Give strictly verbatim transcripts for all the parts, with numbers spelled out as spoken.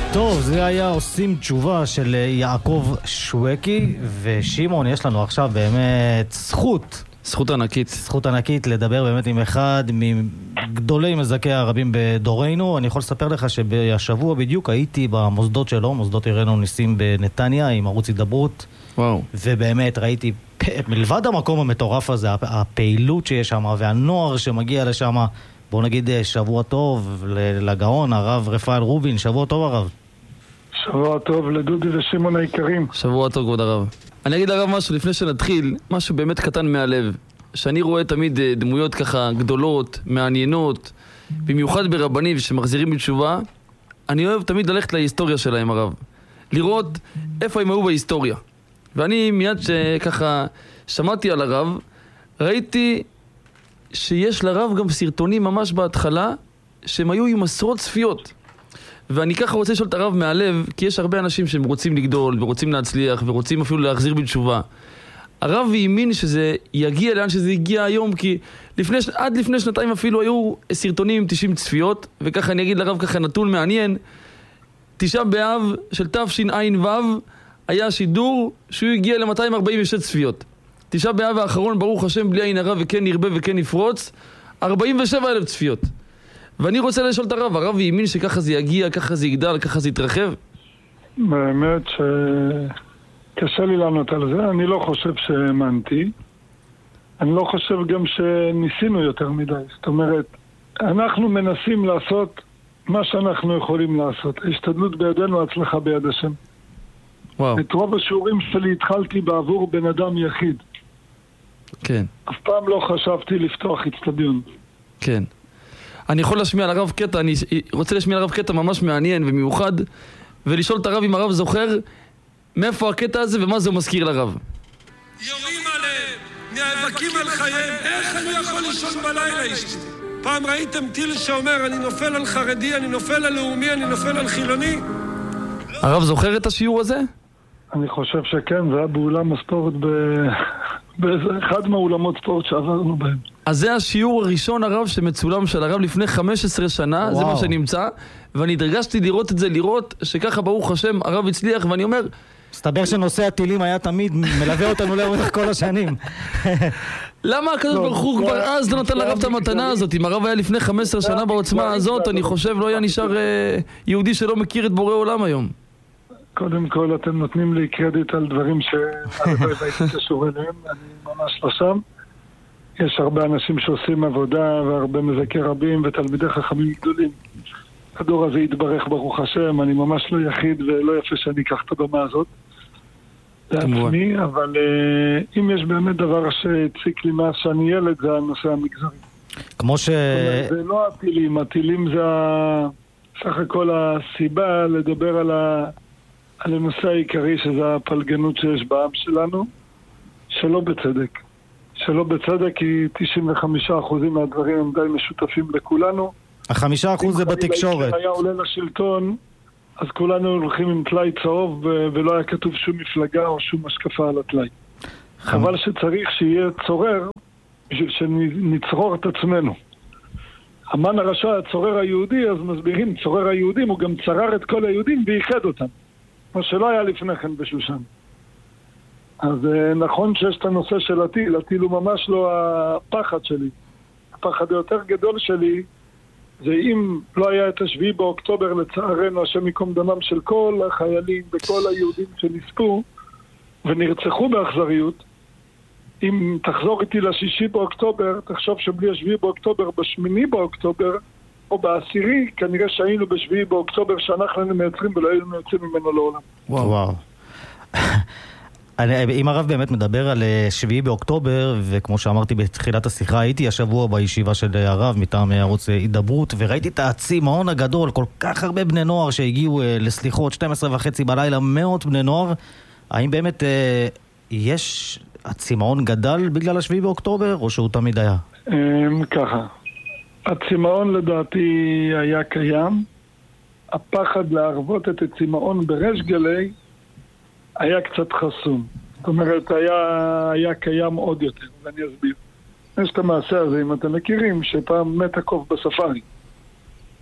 טוב, זה היה עושים תשובה של יעקב שווקי, ושימון, יש לנו עכשיו באמת זכות. זכות ענקית. זכות ענקית לדבר באמת עם אחד מגדולי מזכי הרבים בדורנו. אני יכול לספר לך שבשבוע בדיוק הייתי במוסדות שלו, מוסדות עירנו ניסים בנתניה, עם ערוץ הידברות. וואו. ובאמת ראיתי, מלבד המקום המטורף הזה, הפעילות שיש שם והנוער שמגיע לשם. בואו נגיד שבוע טוב לגאון, הרב רפאל רובין. שבוע טוב הרב. שבוע טוב לדודי ושימון היקרים. שבוע טוב כבוד הרב. אני אגיד הרב משהו לפני שנתחיל, משהו באמת קטן מהלב. שאני רואה תמיד דמויות ככה גדולות, מעניינות, במיוחד ברבנים שמחזירים בתשובה, אני אוהב תמיד ללכת להיסטוריה שלהם הרב. לראות איפה הם היו בהיסטוריה. ואני מיד שככה שמעתי על הרב, ראיתי שיש לרב גם סרטונים ממש בהתחלה, שהם היו עם עשרות צפיות. ואני ככה רוצה לשאול את הרב מהלב, כי יש הרבה אנשים שהם רוצים לגדול, ורוצים להצליח, ורוצים אפילו להחזיר בתשובה. הרב האמין שזה יגיע לאן שזה הגיע היום, כי לפני, עד לפני שנתיים אפילו היו סרטונים עם תשעים צפיות, וככה אני אגיד לרב ככה נתון מעניין, תשעה באב של תשע"ו היה שידור שהוא הגיע ל-מאתיים ארבעים ושש צפיות. תשעה באב האחרון, ברוך השם, בלי עין הרע וכן ירבה וכן יפרוץ, ארבעים ושבע אלף צפיות. ואני רוצה לשאול את הרב, הרב האמין שככה זה יגיע, ככה זה יגדל, ככה זה יתרחב? באמת שקשה לי לענות על זה, אני לא חושב שהאמנתי. אני לא חושב גם שניסינו יותר מדי. זאת אומרת, אנחנו מנסים לעשות מה שאנחנו יכולים לעשות. ההשתדלות בידינו, הצלחה ביד השם. וואו. את רוב השיעורים שלי התחלתי בעבור בן אדם יחיד. כן. אף פעם לא חשבתי לפתוח אצטדיון. כן. אני יכול להשמיע על הרב קטע, אני רוצה להשמיע על הרב קטע ממש מעניין ומיוחד, ולשאול את הרב אם הרב זוכר מאיפה הקטע הזה ומה זה מזכיר לרב. יורים עליהם, נאבקים על חייהם, איך אני יכול לישון בלילה אישתי? פעם ראיתם טיל שאומר אני נופל על חרדי, אני נופל על לאומי, אני נופל על חילוני? הרב זוכר את השיעור הזה? אני חושב שכן, זה היה באולם הספורט, באיזה אחד מהאולמות ספורט שעברנו בהם. אז זה השיעור הראשון הרב שמצולם של הרב לפני חמש עשרה שנה, וואו. זה מה שנמצא, ואני דרגשתי לראות את זה, לראות שככה ברוך השם הרב הצליח, ואני אומר... מסתבר שנושא הטילים היה תמיד מלווה אותנו לאורך כל השנים. למה הקדוש ברוך הוא כבר אז לא נתן לרב את המתנה הזאת? אם הרב היה לפני חמש עשרה שנה בעוצמה הזאת, אני חושב לא היה נשאר יהודי שלא מכיר את בורא עולם היום. קודם כל אתם נותנים לי קרדיט על דברים שהלוואי והייתי קשור אליהם, אני ממש לא שם. יש הרבה אנשים שעושים עבודה והרבה מזכי רבים ותלמידי חכמים גדולים. הדור הזה יתברך ברוך השם, אני ממש לא יחיד ולא יפה שאני אקח את הבמה הזאת לעצמי, אבל uh, אם יש באמת דבר שהציק לי מאז שאני ילד זה הנושא המגזרי. כמו ש... זה לא הטילים, הטילים זה סך הכל הסיבה לדבר על ה... על הנושא העיקרי שזה הפלגנות שיש בעם שלנו, שלא בצדק. שלא בצדק כי תשעים וחמישה אחוז מהדברים הם די משותפים לכולנו. החמישה אחוז זה בתקשורת. אם היה עולה לשלטון, אז כולנו הולכים עם טלי צהוב ולא היה כתוב שום מפלגה או שום השקפה על הטלי. חבל שצריך שיהיה צורר בשביל שנצרור את עצמנו. המן הרשע, הצורר היהודי, אז מסבירים, צורר היהודים, הוא גם צרר את כל היהודים וייחד אותם. מה שלא היה לפני כן בשושן. אז נכון שיש את הנושא של הטיל, הטיל הוא ממש לא הפחד שלי. הפחד היותר גדול שלי זה אם לא היה את השביעי באוקטובר לצערנו, השם יקום דמם של כל החיילים וכל היהודים שנספו ונרצחו באכזריות, אם תחזור איתי לשישי באוקטובר, תחשוב שבלי השביעי באוקטובר, בשמיני באוקטובר, או בעשירי, כנראה שהיינו בשביעי באוקטובר שאנחנו מייצרים ולא היינו מייצרים ממנו לעולם. וואו. וואו. אם הרב באמת מדבר על שביעי באוקטובר, וכמו שאמרתי בתחילת השיחה, הייתי השבוע בישיבה של הרב מטעם ערוץ הידברות, וראיתי את הצימאון הגדול, כל כך הרבה בני נוער שהגיעו לסליחות, שתים עשרה וחצי בלילה, מאות בני נוער. האם באמת יש, הצימאון גדל בגלל השביעי באוקטובר, או שהוא תמיד היה? ככה. הצימאון לדעתי היה קיים. הפחד להרבות את הצימאון בריש גלי היה קצת חסום. זאת אומרת, היה, היה קיים עוד יותר, ואני אסביר. יש את המעשה הזה, אם אתם מכירים, שפעם מת הקוף בספארי.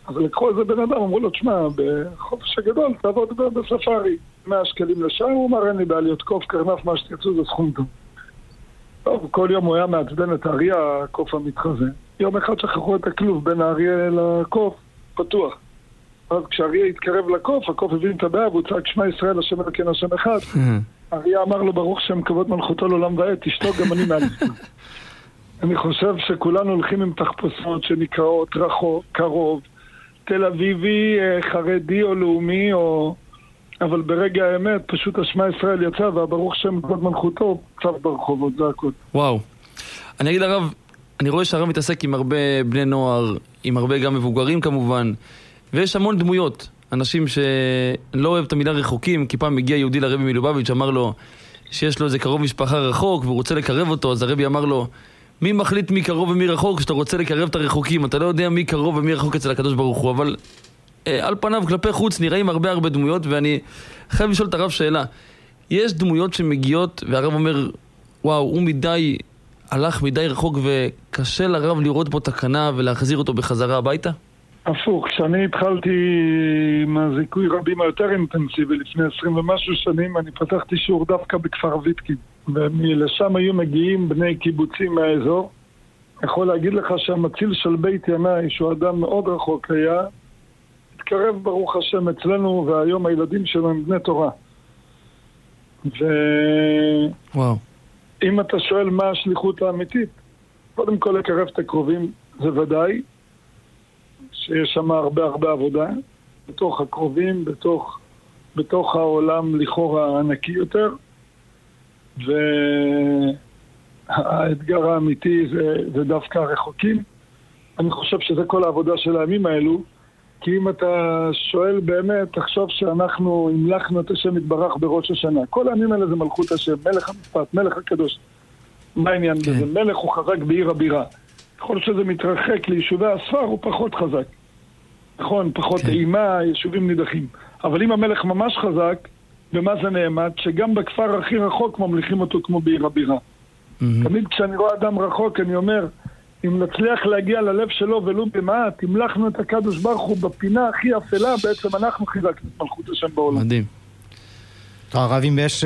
אז לקחו איזה בן אדם, אמרו לו, תשמע, בחופש הגדול, תעבוד בספארי, מאה שקלים לשעה, הוא אמר, אין לי בעליות קוף, קרנף, מה שתרצו, זה סכום טוב. טוב, כל יום הוא היה מעצבן את האריה, הקוף המתחזה. יום אחד שכחו את הכלוב בין האריה לקוף, פתוח. אז כשהאריה התקרב לקוף, הקוף הבין את הבעיה, והוא צעק, שמע ישראל, השם אלוקינו השם אחד. האריה אמר לו, ברוך שם כבוד מלכותו לעולם ועד, תשתוק, גם אני מעל. אני חושב שכולנו הולכים עם תחפושות שנקראות רחוק, קרוב, תל אביבי, חרדי או לאומי, או... אבל ברגע האמת, פשוט השמע ישראל יצא, והברוך שם כבוד מלכותו, צף ברחובות, זה הכל. וואו. אני אגיד לרב, אני רואה שהרב מתעסק עם הרבה בני נוער, עם הרבה גם מבוגרים כמובן, ויש המון דמויות, אנשים שלא אוהב את המילה רחוקים, כי פעם הגיע יהודי לרבי מלובביץ', אמר לו שיש לו איזה קרוב משפחה רחוק, והוא רוצה לקרב אותו, אז הרבי אמר לו, מי מחליט מי קרוב ומי רחוק? כשאתה רוצה לקרב את הרחוקים, אתה לא יודע מי קרוב ומי רחוק אצל הקדוש ברוך הוא, אבל אה, על פניו כלפי חוץ נראים הרבה הרבה דמויות, ואני חייב לשאול את הרב שאלה. יש דמויות שמגיעות והרב אומר, וואו, הוא מדי, הלך מדי רחוק וקשה לרב לראות בו תקנה ולהחזיר אותו בחזרה הביתה? הפוך, כשאני התחלתי עם הזיכוי רבים היותר אינטנסיבי לפני עשרים ומשהו שנים, אני פתחתי שיעור דווקא בכפר ויתקין, ולשם היו מגיעים בני קיבוצים מהאזור. יכול להגיד לך שהמציל של בית ינאי, שהוא אדם מאוד רחוק היה, התקרב ברוך השם אצלנו, והיום הילדים שלנו הם בני תורה. וואו. אם אתה שואל מה השליחות האמיתית, קודם כל לקרב את הקרובים, זה ודאי, שיש שם הרבה הרבה עבודה, בתוך הקרובים, בתוך, בתוך העולם לכאורה הענקי יותר, והאתגר האמיתי זה, זה דווקא הרחוקים. אני חושב שזה כל העבודה של הימים האלו, כי אם אתה שואל באמת, תחשוב שאנחנו המלכנו את השם יתברך בראש השנה. כל הימים האלה זה מלכות השם, מלך המשפט, מלך הקדוש. מה העניין כן. בזה? מלך הוא חזק בעיר הבירה. ככל שזה מתרחק ליישובי הספר הוא פחות חזק. נכון, פחות כן. אימה, יישובים נידחים. אבל אם המלך ממש חזק, במה זה נעמד? שגם בכפר הכי רחוק ממליכים אותו כמו בעיר הבירה. Mm-hmm. תמיד כשאני רואה אדם רחוק, אני אומר, אם נצליח להגיע ללב שלו ולו במעט, תמלכנו את הקדוש ברוך הוא בפינה הכי אפלה, בעצם אנחנו חיזקנו את מלכות השם בעולם. מדהים. הרב, אם יש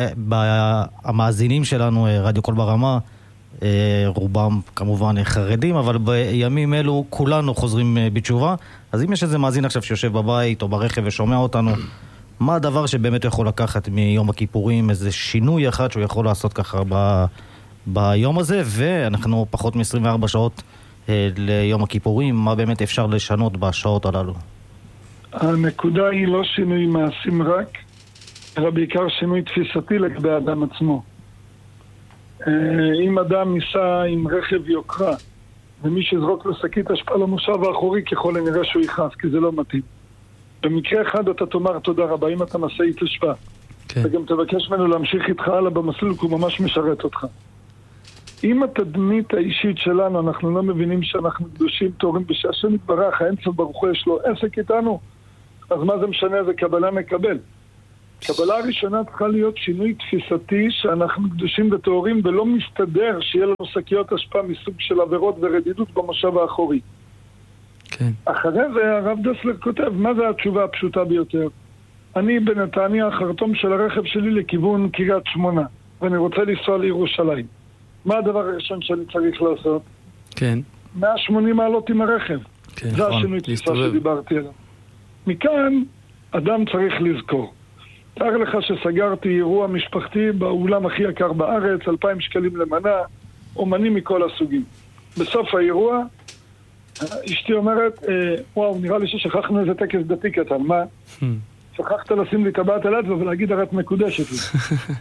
המאזינים שלנו, רדיו קול ברמה, רובם כמובן חרדים, אבל בימים אלו כולנו חוזרים בתשובה. אז אם יש איזה מאזין עכשיו שיושב בבית או ברכב ושומע אותנו, מה הדבר שבאמת יכול לקחת מיום הכיפורים, איזה שינוי אחד שהוא יכול לעשות ככה ב... ביום הזה, ואנחנו פחות מ-עשרים וארבע שעות אה, ליום הכיפורים, מה באמת אפשר לשנות בשעות הללו? הנקודה היא לא שינוי מעשים רק, אלא בעיקר שינוי תפיסתי לגבי האדם עצמו. אה, אם אדם ניסה עם רכב יוקרה, ומי שזרוק לשקית השפעה למושב האחורי, ככל הנראה שהוא יכעס, כי זה לא מתאים. במקרה אחד אתה תאמר תודה רבה, אם אתה משאית השפעה. כן. וגם תבקש ממנו להמשיך איתך הלאה במסלול, כי הוא ממש משרת אותך. אם התדמית האישית שלנו, אנחנו לא מבינים שאנחנו קדושים תורים בשהשם יתברך, האמצע ברוך הוא יש לו עסק איתנו, אז מה זה משנה? זה קבלה מקבל. קבלה הראשונה צריכה להיות שינוי תפיסתי שאנחנו קדושים ותורים ולא מסתדר שיהיה לנו שקיות השפעה מסוג של עבירות ורדידות במושב האחורי. כן. אחרי זה הרב דסלר כותב, מה זה התשובה הפשוטה ביותר? אני בנתניה, החרטום של הרכב שלי לכיוון קריית שמונה, ואני רוצה לנסוע לירושלים. מה הדבר הראשון שאני צריך לעשות? כן. מאה ושמונים מעלות עם הרכב. כן, זה נכון, השינוי תפיסה שדיברתי עליו. מכאן, אדם צריך לזכור. תאר לך שסגרתי אירוע משפחתי באולם הכי יקר בארץ, אלפיים שקלים למנה, אומנים מכל הסוגים. בסוף האירוע, אשתי אומרת, אה, וואו, נראה לי ששכחנו איזה טקס דתי קטן, מה? שכחת לשים לי טבעת על אצבע ולהגיד הרת מקודשת לי.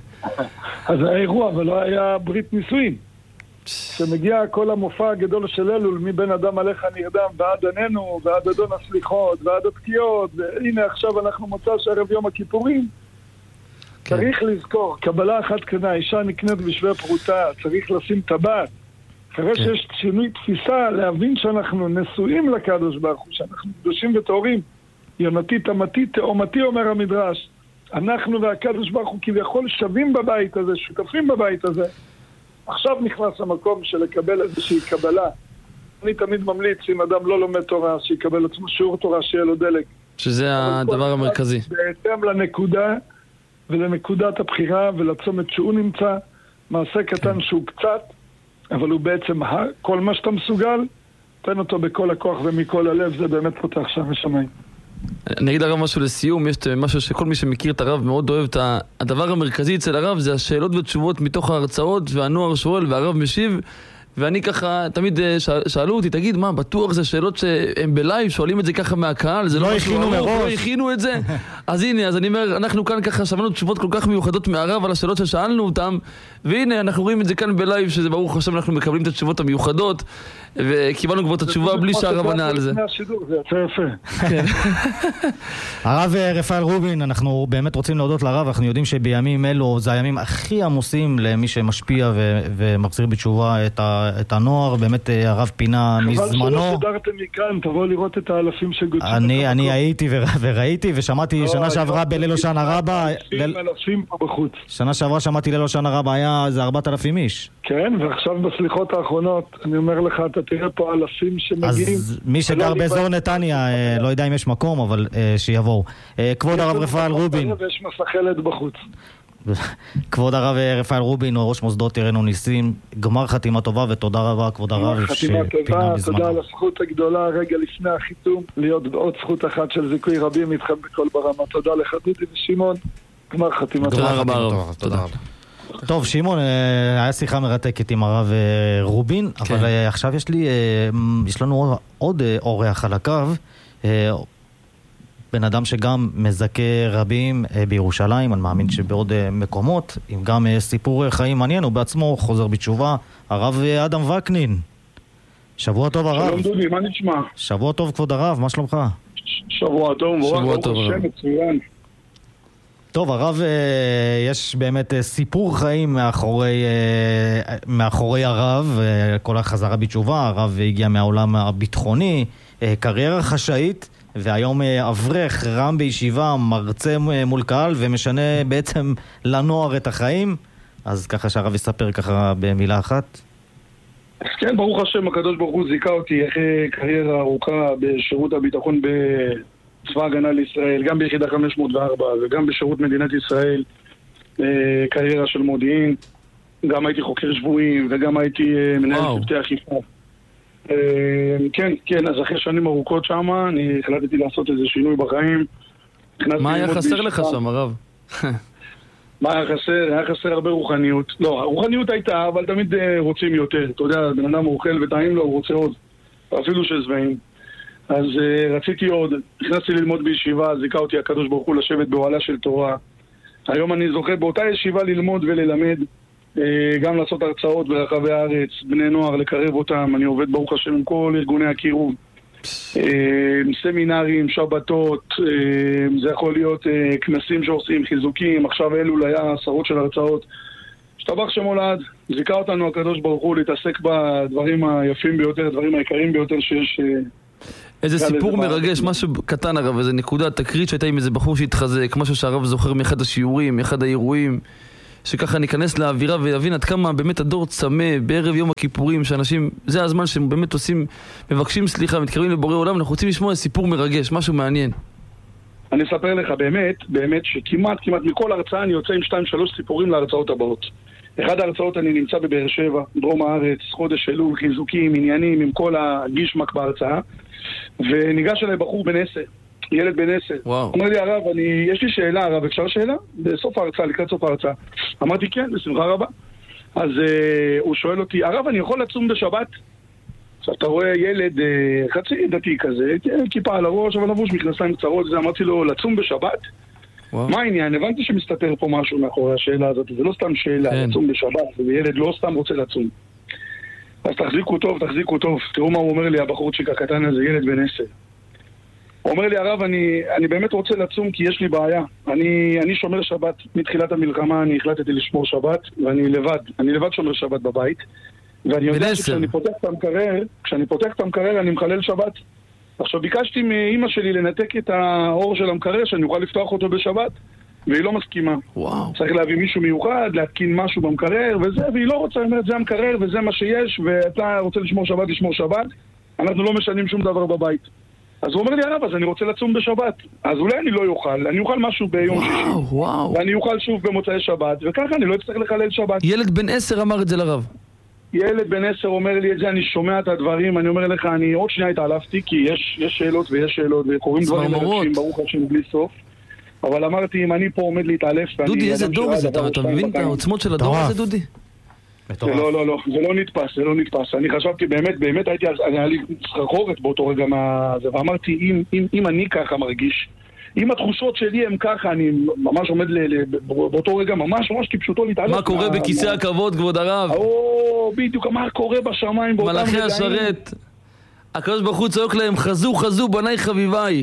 אז האירוע, אבל לא היה ברית נישואין. שמגיע כל המופע הגדול של אלול, מבן אדם עליך נרדם, ועד עננו, ועד אדון הסליחות, ועד התקיעות, והנה עכשיו אנחנו מוצא שערב יום הכיפורים. כן. צריך לזכור, קבלה אחת קטנה, אישה נקנית בשווה פרוטה, צריך לשים טבעת. אחרי כן. שיש שינוי תפיסה, להבין שאנחנו נשואים לקדוש ברוך הוא, שאנחנו קדושים וטהורים. יונתי, תמתי, תאומתי, אומר המדרש. אנחנו והקדוש ברוך הוא כביכול שווים בבית הזה, שותפים בבית הזה. עכשיו נכנס המקום של לקבל איזושהי קבלה אני תמיד ממליץ, אם אדם לא לומד תורה, שיקבל עצמו שיעור תורה, שיהיה לו דלק. שזה הדבר המרכזי. בהתאם לנקודה ולנקודת הבחירה ולצומת שהוא נמצא, מעשה קטן שהוא קצת, אבל הוא בעצם כל מה שאתה מסוגל, תן אותו בכל הכוח ומכל הלב, זה באמת פותח שם ושמיים. אני אגיד הרב משהו לסיום, יש משהו שכל מי שמכיר את הרב מאוד אוהב, הדבר המרכזי אצל הרב זה השאלות ותשובות מתוך ההרצאות, והנוער שואל והרב משיב, ואני ככה, תמיד שאלו אותי, תגיד, מה, בטוח זה שאלות שהם בלייב, שואלים את זה ככה מהקהל, זה לא הכינו מראש, לא הכינו את זה. אז הנה, אז אני אומר, אנחנו כאן ככה שמענו תשובות כל כך מיוחדות מהרב על השאלות ששאלנו אותם, והנה, אנחנו רואים את זה כאן בלייב, שזה ברוך השם, אנחנו מקבלים את התשובות המיוחדות, וקיבלנו כבר את התשובה בלי שהרב ענה על זה. זה יפה יפה. הרב רפאל רובין, אנחנו באמת רוצים להודות לרב, אנחנו יודעים שבימים אלו זה הימים הכי עמוסים למי שמשפיע ומחזיר בתשובה את ה... את הנוער, באמת הרב פינה מזמנו. חבל שלא שדרתם מכאן, תבוא לראות את האלפים שגוצים. אני, אני הייתי וראיתי ושמעתי שנה שעברה בליל הושענא רבה. אלפים פה בחוץ. שנה שעברה שמעתי ליל הושענא רבה, היה איזה ארבעת אלפים איש. כן, ועכשיו בסליחות האחרונות, אני אומר לך, אתה תראה פה אלפים שמגיעים. אז מי שגר באזור נתניה, לא יודע אם יש מקום, אבל שיבואו. כבוד הרב רפאל רובין. ויש מסחלת בחוץ. כבוד הרב רפאל רובין, ראש מוסדות עירנו ניסים, גמר חתימה טובה ותודה רבה כבוד הרב שפינה מזמנו. תודה על הזכות הגדולה רגע לפני החיתום, להיות בעוד זכות אחת של זיכוי רבים איתכם בכל ברמה. תודה לך דודי ושמעון, גמר חתימה טובה. תודה רבה הרב. תודה. טוב שמעון, היה שיחה מרתקת עם הרב רובין, אבל עכשיו יש לי, יש לנו עוד אורח על הקו, בן אדם שגם מזכה רבים בירושלים, אני מאמין שבעוד מקומות, עם גם סיפור חיים מעניין, הוא בעצמו חוזר בתשובה, הרב אדם וקנין. שבוע טוב הרב. שלום דודי, מה נשמע? שבוע טוב כבוד הרב, מה שלומך? שבוע טוב, שבוע טוב הרב. טוב הרב, יש באמת סיפור חיים מאחורי, מאחורי הרב, כל החזרה בתשובה, הרב הגיע מהעולם הביטחוני, קריירה חשאית, והיום אברך, רם בישיבה, מרצה מול קהל ומשנה בעצם לנוער את החיים. אז ככה שהרב יספר ככה במילה אחת. אז כן, ברוך השם, הקדוש ברוך הוא זיכה אותי אחרי קריירה ארוכה בשירות הביטחון בצבא הגנה לישראל, גם ביחידה חמש מאות וארבע וגם בשירות מדינת ישראל, קריירה של מודיעין, גם הייתי חוקר שבויים וגם הייתי מנהל צוותי אכיפה. כן, כן, אז אחרי שנים ארוכות שם, אני החלטתי לעשות איזה שינוי בחיים. מה היה חסר לך שם, הרב? מה היה חסר? היה חסר הרבה רוחניות. לא, הרוחניות הייתה, אבל תמיד רוצים יותר. אתה יודע, בן אדם אוכל וטעים לו, הוא רוצה עוד. אפילו שזבעים. אז רציתי עוד. נכנסתי ללמוד בישיבה, זיכה אותי הקדוש ברוך הוא לשבת באוהלה של תורה. היום אני זוכה באותה ישיבה ללמוד וללמד. גם לעשות הרצאות ברחבי הארץ, בני נוער, לקרב אותם. אני עובד ברוך השם עם כל ארגוני הקירוב, סמינרים, שבתות, זה יכול להיות כנסים שעושים, חיזוקים. עכשיו אלול היה עשרות של הרצאות. השתבח שמולד, זיכה אותנו הקדוש ברוך הוא להתעסק בדברים היפים ביותר, הדברים העיקריים ביותר שיש. איזה סיפור מרגש, משהו קטן הרב, איזה נקודה תקרית שהייתה עם איזה בחור שהתחזק, משהו שהרב זוכר מאחד השיעורים, מאחד האירועים, שככה ניכנס לאווירה ויבין עד כמה באמת הדור צמא בערב יום הכיפורים, שאנשים, זה הזמן שהם באמת עושים, מבקשים סליחה, מתקרבים לבורא עולם, אנחנו רוצים לשמוע סיפור מרגש, משהו מעניין. אני אספר לך באמת, באמת שכמעט, כמעט מכל הרצאה אני יוצא עם שתיים שלוש סיפורים להרצאות הבאות. אחד ההרצאות אני נמצא בבאר שבע, דרום הארץ, חודש אלול, חיזוקים, עניינים, עם כל הגישמק בהרצאה, וניגש אליי בחור בן עשר. ילד בן עשר. אומר לי הרב, אני, יש לי שאלה הרב, אפשר שאלה? בסוף ההרצאה, לקראת סוף ההרצאה. אמרתי כן, בשמחה רבה. אז uh, הוא שואל אותי, הרב, אני יכול לצום בשבת? עכשיו אתה רואה ילד uh, חצי דתי כזה, כיפה על הראש, אבל לבוש מכנסיים קצרות, זה אמרתי לו, לצום בשבת? וואו. מה העניין? הבנתי שמסתתר פה משהו מאחורי השאלה הזאת, זה לא סתם שאלה, כן. לצום בשבת, וילד לא סתם רוצה לצום. אז תחזיקו טוב, תחזיקו טוב. תראו מה הוא אומר לי, הבחורצ'יק הקטן הזה, ילד בן עשר. הוא אומר לי, הרב, אני, אני באמת רוצה לצום כי יש לי בעיה. אני, אני שומר שבת מתחילת המלחמה, אני החלטתי לשמור שבת, ואני לבד, אני לבד שומר שבת בבית. ואני יודע שכשאני פותח את המקרר, כשאני פותח את המקרר אני מחלל שבת. עכשיו ביקשתי מאמא שלי לנתק את האור של המקרר, שאני אוכל לפתוח אותו בשבת, והיא לא מסכימה. וואו. צריך להביא מישהו מיוחד, להתקין משהו במקרר וזה, והיא לא רוצה, אומרת, זה המקרר וזה מה שיש, ואתה רוצה לשמור שבת, לשמור שבת. אנחנו לא משנים שום דבר בבית. אז הוא אומר לי, הרב, אז אני רוצה לצום בשבת. אז אולי אני לא יוכל, אני אוכל משהו ביום שישי. וואו, וואו. ואני אוכל שוב במוצאי שבת, וככה אני לא אצטרך לחלל שבת. ילד בן עשר אמר את זה לרב. ילד בן עשר אומר לי את זה, אני שומע את הדברים, אני אומר לך, אני עוד שנייה התעלפתי, כי יש, יש שאלות ויש שאלות, וקוראים דברים מרגשים, ברוך השם, בלי סוף. אבל אמרתי, אם אני פה עומד להתעלף, דודי, איזה דור זה? אתה מבין את העוצמות של הדור הזה, דודי? זה לא, לא, לא, זה לא נתפס, זה לא נתפס. אני חשבתי, באמת, באמת הייתי, היה לי סחרחורת באותו רגע מהזה, ואמרתי, אם, אם, אם אני ככה מרגיש, אם התחושות שלי הם ככה, אני ממש עומד באותו רגע, ממש, ממש כפשוטו להתעלף. מה קורה בכיסא הכבוד, כבוד הרב? או, בדיוק, מה קורה בשמיים באותם רגעים? מלאכי השרת, הקדוש ברוך הוא צועק להם, חזו, חזו, בניי חביביי.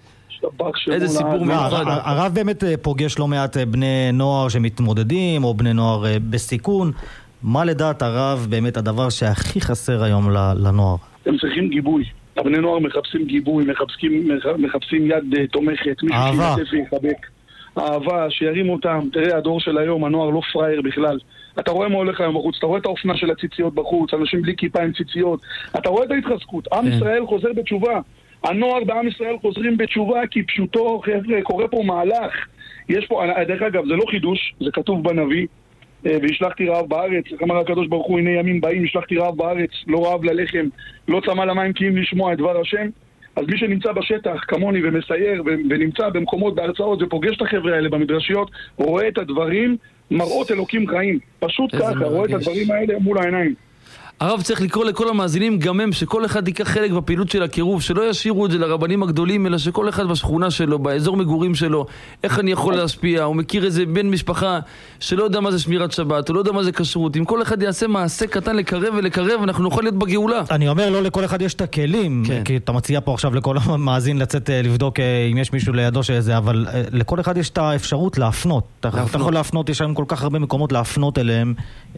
איזה סיפור מיוחד. הרב באמת פוגש לא מעט בני נוער שמתמודדים, או בני נוער בסיכון. מה לדעת הרב באמת הדבר שהכי חסר היום לנוער? הם צריכים גיבוי. הבני נוער מחפשים גיבוי, מחפשים, מחפשים יד תומכת, אהבה. מישהו שיתף ויחבק. אהבה, שירים אותם. תראה, הדור של היום, הנוער לא פרייר בכלל. אתה רואה מה הולך היום בחוץ, אתה רואה את האופנה של הציציות בחוץ, אנשים בלי כיפה עם ציציות. אתה רואה את ההתחזקות. עם ישראל חוזר בתשובה. הנוער בעם ישראל חוזרים בתשובה, כי פשוטו, חבר'ה, קורה פה מהלך. יש פה, דרך אגב, זה לא חידוש, זה כתוב בנביא. וישלחתי רעב בארץ, אמר הקדוש ברוך הוא, הנה ימים באים, ישלחתי רעב בארץ, לא רעב ללחם, לא צמא למים כי אם לשמוע את דבר השם. אז מי שנמצא בשטח כמוני ומסייר ונמצא במקומות בהרצאות ופוגש את החבר'ה האלה במדרשיות, רואה את הדברים, מראות אלוקים חיים, פשוט ככה, מרגש. רואה את הדברים האלה מול העיניים. הרב צריך לקרוא לכל המאזינים גם הם שכל אחד ייקח חלק בפעילות של הקירוב, שלא ישאירו את זה לרבנים הגדולים, אלא שכל אחד בשכונה שלו, באזור מגורים שלו, איך אני יכול להשפיע, הוא מכיר איזה בן משפחה שלא יודע מה זה שמירת שבת, הוא לא יודע מה זה כשרות, אם כל אחד יעשה מעשה קטן לקרב ולקרב, אנחנו נוכל להיות בגאולה. אני אומר, לא לכל אחד יש את הכלים, כן. כי אתה מציע פה עכשיו לכל המאזין לצאת לבדוק אם יש מישהו לידו שזה, אבל לכל אחד יש את האפשרות להפנות. להפנות. אתה יכול להפנות, יש היום כל כך הרבה מקומות להפנות אליהם.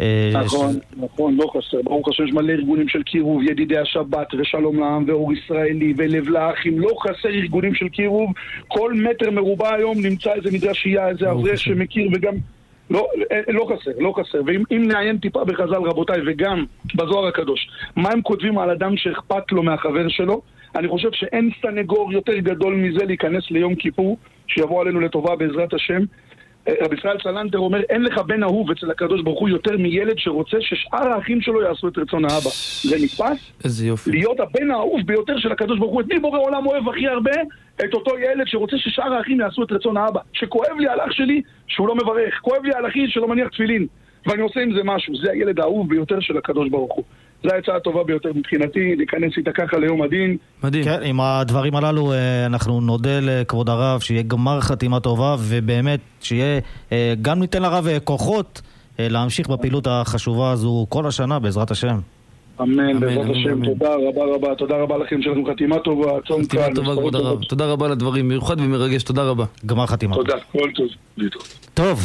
נכון, נכון, לא חסר. ברוך השם, יש מלא ארגונים של קירוב, ידידי השבת ושלום לעם ואור ישראלי ולב לאחים, לא חסר ארגונים של קירוב. כל מטר מרובע היום נמצא איזה מדרשייה, איזה אברך שמכיר, וגם לא, לא חסר, לא חסר. ואם נעיין טיפה בחז"ל רבותיי, וגם בזוהר הקדוש, מה הם כותבים על אדם שאכפת לו מהחבר שלו? אני חושב שאין סנגור יותר גדול מזה להיכנס ליום כיפור שיבוא עלינו לטובה בעזרת השם. רבי ישראל סלנטר אומר, אין לך בן אהוב אצל הקדוש ברוך הוא יותר מילד שרוצה ששאר האחים שלו יעשו את רצון האבא. זה נתפס? איזה יופי. להיות הבן האהוב ביותר של הקדוש ברוך הוא. את מי בורא עולם אוהב הכי הרבה? את אותו ילד שרוצה ששאר האחים יעשו את רצון האבא. שכואב לי על אח שלי שהוא לא מברך. כואב לי על אחי שלא מניח תפילין. ואני עושה עם זה משהו. זה הילד האהוב ביותר של הקדוש ברוך הוא. זו ההצעה הטובה ביותר מבחינתי, להיכנס איתה ככה ליום הדין. מדהים. כן, עם הדברים הללו אנחנו נודה לכבוד הרב, שיהיה גמר חתימה טובה, ובאמת שיהיה, גם ניתן לרב כוחות להמשיך בפעילות החשובה הזו כל השנה, בעזרת השם. אמן, בעזרת השם, תודה רבה רבה, תודה רבה לכם, שלכם חתימה טובה, צום קל. חתימה טובה, כבוד הרב, תודה רבה לדברים, מיוחד ומרגש, תודה רבה. גמר חתימה. תודה, כל טוב, להתראות. טוב.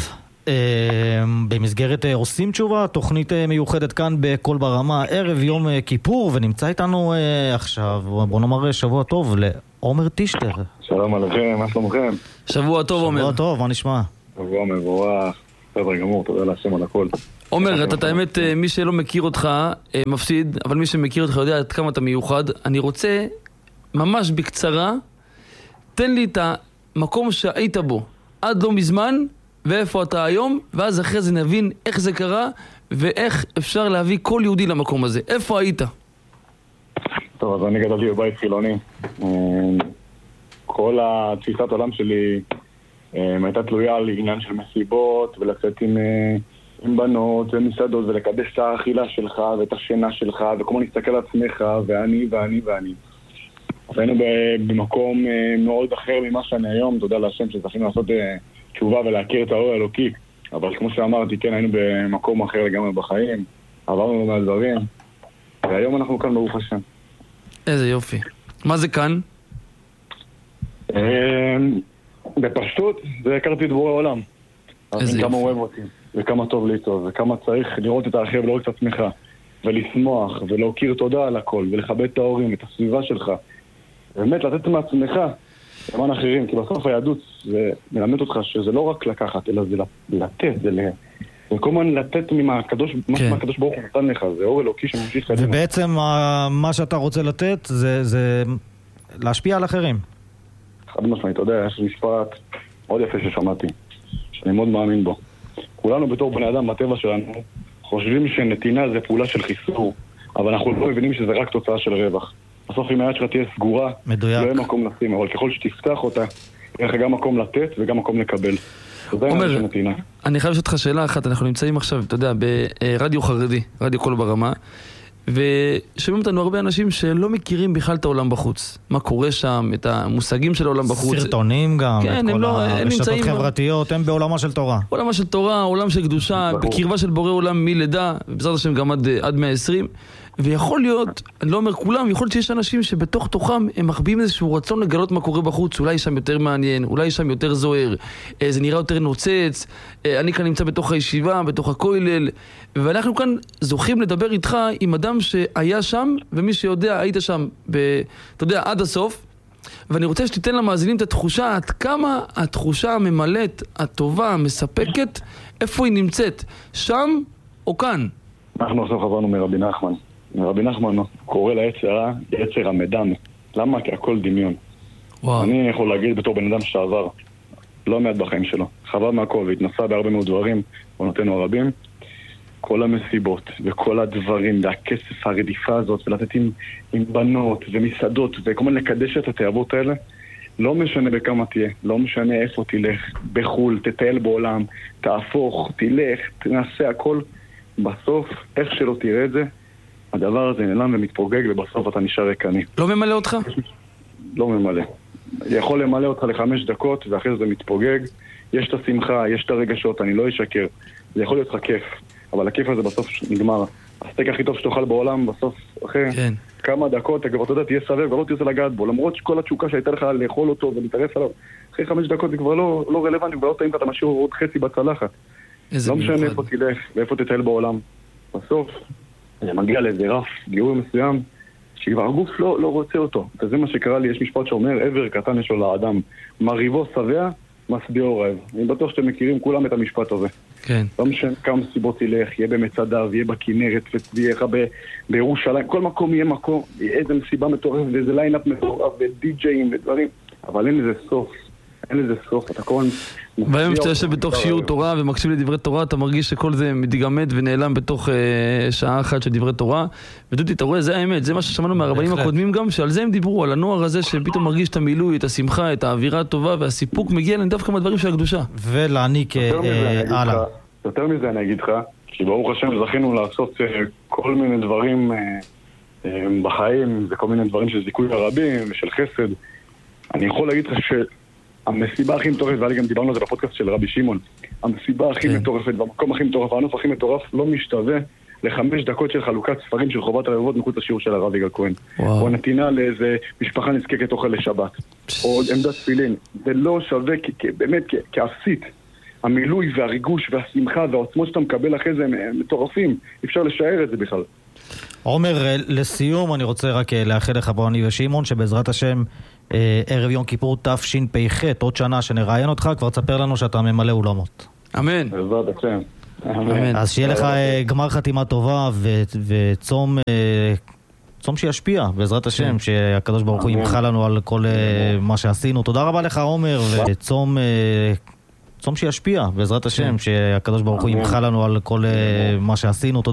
במסגרת עושים תשובה, תוכנית מיוחדת כאן בכל ברמה, ערב יום כיפור, ונמצא איתנו עכשיו, בוא נאמר שבוע טוב, לעומר טישטר. שלום עליכם, מה שלומכם? שבוע טוב עומר. שבוע טוב, מה נשמע? שבוע מבורך, בסדר גמור, תודה להשם על הכל. עומר, אתה האמת, מי שלא מכיר אותך מפסיד, אבל מי שמכיר אותך יודע עד כמה אתה מיוחד. אני רוצה, ממש בקצרה, תן לי את המקום שהיית בו עד לא מזמן, ואיפה אתה היום, ואז אחרי זה נבין איך זה קרה, ואיך אפשר להביא כל יהודי למקום הזה. איפה היית? טוב, אז אני גדלתי בבית חילוני. כל התפיסת עולם שלי הייתה תלויה על עניין של מסיבות, ולצאת עם, עם בנות ומסעדות, ולקדש את האכילה שלך, ואת השינה שלך, וכמו להסתכל על עצמך, ואני, ואני, ואני. היינו במקום מאוד אחר ממה שאני היום, תודה להשם שזכינו לעשות תשובה ולהכיר את האור האלוקי, אבל כמו שאמרתי, כן, היינו במקום אחר לגמרי בחיים, עברנו מהדברים, והיום אנחנו כאן ברוך השם. איזה יופי. מה זה כאן? בפשטות, זה הכרתי את בורא עולם. איזה יופי. כמה אוהב אותי, וכמה טוב לי טוב, וכמה צריך לראות את האחר ולראות את עצמך, ולשמוח, ולהוקיר תודה על הכל, ולכבד את ההורים, את הסביבה שלך. באמת, לתת מעצמך למען אחרים, כי בסוף היהדות זה מלמד אותך שזה לא רק לקחת, אלא זה לתת, זה וכל הזמן לתת מהקדוש, מה שהקדוש ברוך הוא נתן לך, זה אור אלוקי שממשיך קדימה. ובעצם מה שאתה רוצה לתת זה להשפיע על אחרים. חד משמעית, אתה יודע, יש משפט מאוד יפה ששמעתי, שאני מאוד מאמין בו. כולנו בתור בני אדם, בטבע שלנו, חושבים שנתינה זה פעולה של חיסור, אבל אנחנו לא מבינים שזה רק תוצאה של רווח. בסוף אם היד שלך תהיה סגורה, מדויק. לא יהיה מקום לשים, אבל ככל שתפתח אותה, יהיה לך גם מקום לתת וגם מקום לקבל. עומר, אני חייב לשאול אותך שאלה אחת, אנחנו נמצאים עכשיו, אתה יודע, ברדיו חרדי, רדיו קול ברמה, ושומעים אותנו הרבה אנשים שלא מכירים בכלל את העולם בחוץ. מה קורה שם, את המושגים של העולם בחוץ. סרטונים גם, כן, את כל לא, הרשתות חברתיות, הם בעולמה של תורה. עולמה של תורה, עולם של קדושה, בקרבה של בורא עולם מלידה, ובעזרת השם גם עד, עד מאה ועשרים. ויכול להיות, אני לא אומר כולם, יכול להיות שיש אנשים שבתוך תוכם הם מחביאים איזשהו רצון לגלות מה קורה בחוץ, אולי שם יותר מעניין, אולי שם יותר זוהר, זה נראה יותר נוצץ, אני כאן נמצא בתוך הישיבה, בתוך הכולל, ואנחנו כאן זוכים לדבר איתך עם אדם שהיה שם, ומי שיודע, היית שם, ב, אתה יודע, עד הסוף, ואני רוצה שתיתן למאזינים את התחושה, עד כמה התחושה הממלאת, הטובה, המספקת, איפה היא נמצאת, שם או כאן? אנחנו עכשיו חברנו מרבי נחמן. רבי נחמן קורא ליצר יצר המדם. למה? כי הכל דמיון. וואו. אני יכול להגיד בתור בן אדם שעבר לא מעט בחיים שלו, חבר מהכל והתנסה בהרבה מאוד דברים, בנותינו הרבים, כל המסיבות וכל הדברים והכסף הרדיפה הזאת ולתת עם, עם בנות ומסעדות וכל מיני לקדש את התאבות האלה, לא משנה בכמה תהיה, לא משנה איפה תלך, בחול, תטייל בעולם, תהפוך, תלך, תנסה הכל, בסוף איך שלא תראה את זה, הדבר הזה נעלם ומתפוגג ובסוף אתה נשאר ריקני. לא ממלא אותך? לא ממלא. יכול למלא אותך לחמש דקות ואחרי זה מתפוגג. יש את השמחה, יש את הרגשות, אני לא אשקר. זה יכול להיות לך כיף, אבל הכיף הזה בסוף נגמר. הסטייק הכי טוב שתאכל בעולם, בסוף אחרי כן. כמה דקות, אתה כבר אתה יודע, תהיה סבב ולא תרצה לגעת בו. למרות שכל התשוקה שהייתה לך לאכול אותו ולהתערף עליו, אחרי חמש דקות זה כבר לא, לא רלוונטי, כבר לא טעים, אתה משאיר עוד חצי בצלחת. לא משנה איפה תלך ואיפה תטייל בעולם. בסוף זה מגיע לאיזה רף, גירוי מסוים, שכבר הגוף לא, לא רוצה אותו. וזה מה שקרה לי, יש משפט שאומר, עבר קטן יש לו לאדם, מריבו שבע, משביעו רעב. אני בטוח שאתם מכירים כולם את המשפט הזה. כן. לא משנה כמה סיבות ילך, יהיה במצדה, יהיה בכנרת, ויהיה לך בירושלים, כל מקום יהיה מקום, יהיה איזה מסיבה מטורף, ואיזה ליינאפ מטורף, ודי-ג'אים ודברים, אבל אין לזה סוף. אין לזה סוף, אתה כל... והיום שאתה יושב בתוך שיעור תורה ומקשיב לדברי תורה, אתה מרגיש שכל זה מתגמד ונעלם בתוך שעה אחת של דברי תורה. ודודי, אתה רואה, זה האמת, זה מה ששמענו מהרבנים הקודמים גם, שעל זה הם דיברו, על הנוער הזה שפתאום מרגיש את המילוי, את השמחה, את האווירה הטובה, והסיפוק מגיע להם דווקא מהדברים של הקדושה. ולהעניק הלאה. יותר מזה אני אגיד לך, שברוך השם זכינו לעשות כל מיני דברים בחיים, וכל מיני דברים של זיכוי הרבים ושל חסד. אני יכול להגיד לך ש... המסיבה הכי מטורפת, ואני גם דיברנו על זה בפודקאסט של רבי שמעון, המסיבה הכי מטורפת והמקום הכי מטורף, הענוף הכי מטורף לא משתווה לחמש דקות של חלוקת ספרים של חובת הלבבות מחוץ לשיעור של הרב יגאל כהן. או נתינה לאיזה משפחה נזקקת אוכל לשבת. או עמדת תפילין. זה לא שווה באמת כאפסית. המילוי והריגוש והשמחה והעוצמות שאתה מקבל אחרי זה הם מטורפים. אפשר לשער את זה בכלל. עומר, לסיום אני רוצה רק לאחל לך ברוני ושמעון שבעזרת השם ערב יום כיפור תשפ"ח, עוד שנה שנראיין אותך, כבר תספר לנו שאתה ממלא אולמות. אמן. בעזרת השם. אז שיהיה לך גמר חתימה טובה וצום צום שישפיע בעזרת השם, שהקדוש ברוך הוא ימחה לנו על כל מה שעשינו. תודה רבה לך עומר, וצום צום שישפיע בעזרת השם, שהקדוש ברוך הוא ימחה לנו על כל מה שעשינו.